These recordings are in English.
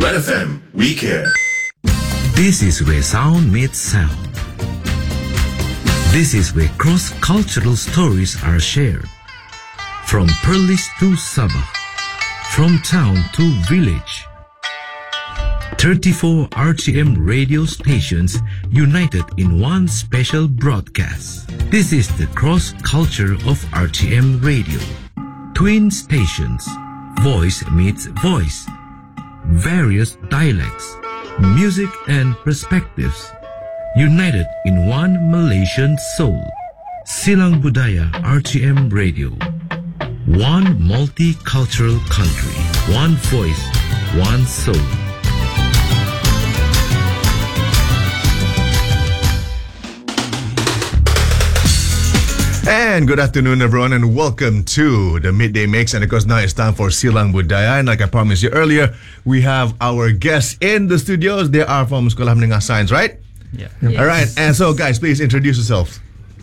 Red FM, we care. This is where sound meets sound. This is where cross-cultural stories are shared. From Perlis to Sabah, from town to village. 34 RTM radio stations united in one special broadcast. This is the cross-culture of RTM radio. Twin stations, voice meets voice. Various dialects, music and perspectives, united in one Malaysian soul. Silang Budaya RTM Radio. One multicultural country, one voice, one soul. And good afternoon, everyone, and welcome to the Midday Mix. And of course, now it's time for Silang Budaya. And like I promised you earlier, we have our guests in the studios. They are from Sekolah Menengah Sains, right? Yeah. Yes. All right. And so, guys, please introduce yourselves.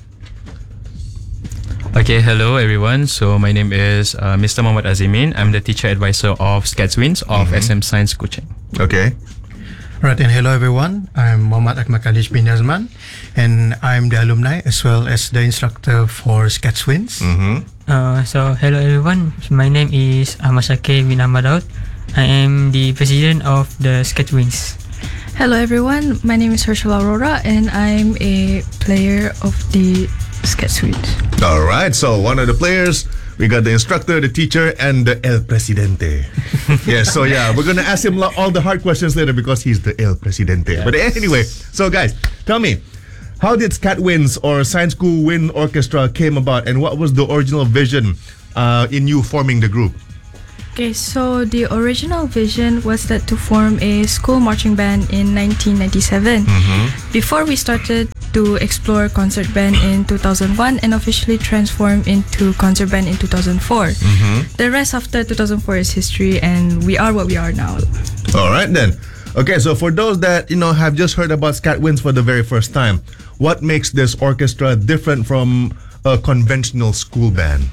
Okay, hello everyone. So my name is Mr. Muhammad Azimin. I'm the teacher advisor of SCATSWINS of SM Science Kuching. Okay. Right, and hello everyone. I'm Muhammad Akmal Khalid bin Yazman, and I'm the alumni as well as the instructor for SCATSWINS. So hello everyone, my name is Ahmad Shakir bin Ahmad Daud. I am the president of the SCATSWINS. Hello everyone, my name is Herschel Aurora and I'm a player of the SCATSWINS. All right. So one of the players, we got the instructor, the teacher, and the El Presidente. Yes. So yeah, we're gonna ask him all the hard questions later because he's the El Presidente. But anyway, so guys, tell me, how did SCATWINS or Science School Wind Orchestra came about, and what was the original vision in you forming the group? Okay, so the original vision was that to form a school marching band in 1997. Before we started to explore concert band in 2001 and officially transform into concert band in 2004. The rest after 2004 is history, and we are what we are now. All right then. Okay, so for those that have just heard about SCATWINS for the very first time, what makes this orchestra different from a conventional school band?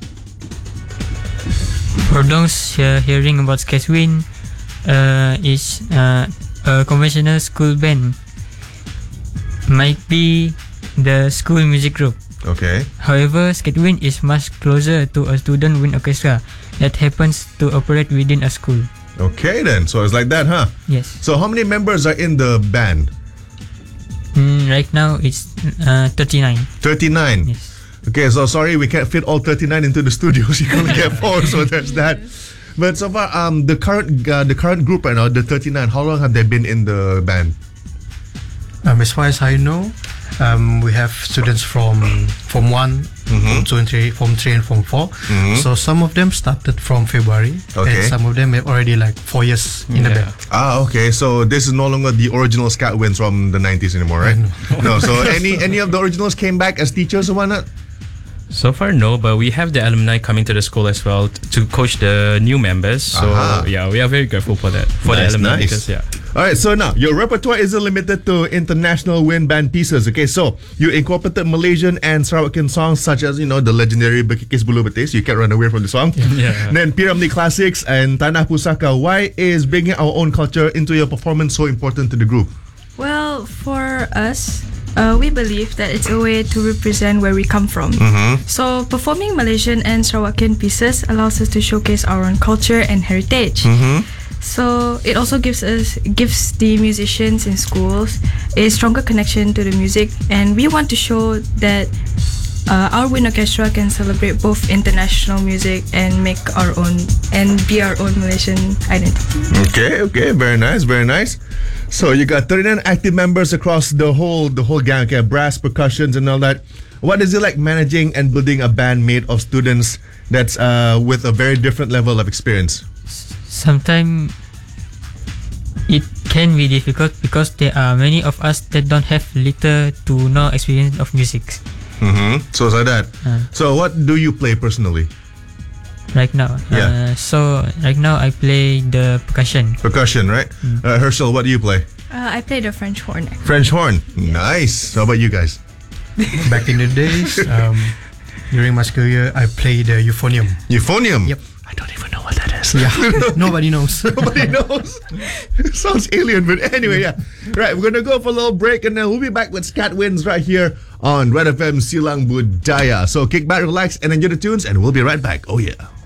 For those hearing about SCATSWINS, is a conventional school band. Might be the school music group. Okay. However, SCATSWINS is much closer to a student wind orchestra that happens to operate within a school. Okay then. So it's like that, huh? Yes. So how many members are in the band? Right now it's 39. 39. Yes. Okay, so sorry we can't fit all 39 into the studio. So you can only get 4, so there's that. But so far, the current group right now, the 39, how long have they been in the band? As far as I know, we have students from Form 1, Form 2 and 3, Form 3 and Form 4. So some of them started from February, Okay. and some of them have already like 4 years in the band. Ah, okay. So this is no longer the original SCATWINS from the 90s anymore, right? No. So any of the originals came back as teachers or whatnot? So far, no, but we have the alumni coming to the school as well to coach the new members. So yeah, we are very grateful for that, for the alumni. Nice. Because, All right, so now your repertoire isn't limited to international wind band pieces. Okay, so you incorporated Malaysian and Sarawakian songs such as the legendary Bekikis Bulu Betis. You can't run away from the song. Yeah. Then Piramli Classics and Tanah Pusaka. Why is bringing our own culture into your performance so important to the group? Well, for us, we believe that it's a way to represent where we come from. So performing Malaysian and Sarawakian pieces allows us to showcase our own culture and heritage. So it also gives the musicians in schools a stronger connection to the music, and we want to show that our wind orchestra can celebrate both international music and make our own and be our own Malaysian identity. Okay, very nice, very nice. So you got 39 active members across the whole gang, okay, brass, percussions, and all that. What is it like managing and building a band made of students that's with a very different level of experience? Sometimes it can be difficult because there are many of us that don't have little to no experience of music. So it's like that. So what do you play personally? Right now, so right now I play the percussion. Percussion, right? Herschel, what do you play? I play the French horn. French horn. Nice. How about you guys? Back in the days, during my school year, I played the euphonium. Euphonium. Yep. I I don't even know what that is. Yeah, nobody knows. Nobody knows. Sounds alien, but anyway, yeah. Right, we're gonna go for a little break, and then we'll be back with Scat Wins right here on Red FM Silang Budaya. So kick back, relax, and enjoy the tunes, and we'll be right back. Oh yeah.